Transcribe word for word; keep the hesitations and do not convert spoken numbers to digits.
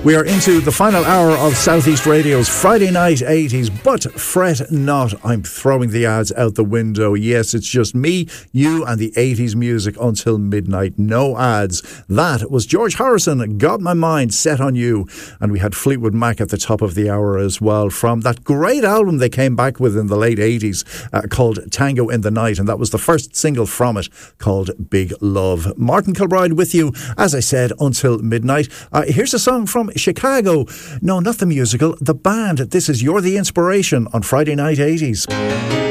We are into the final hour of Southeast Radio's Friday Night eighties, but fret not, I'm throwing the ads out the window. Yes, it's just me, you and the eighties music until midnight. No ads. That was George Harrison, Got My Mind Set on You. And we had Fleetwood Mac at the top of the hour as well, from that great album they came back with in the late eighties uh, called Tango in the Night, and that was the first single from it, called Big Love. Martin Kilbride with you, as I said, until midnight. Uh, here's a song from Chicago. No, not the musical, the band. This is You're the Inspiration on Friday Night eighties.